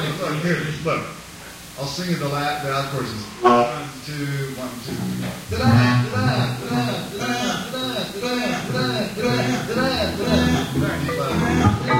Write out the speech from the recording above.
Look, here, look. I'll sing you the out choruses.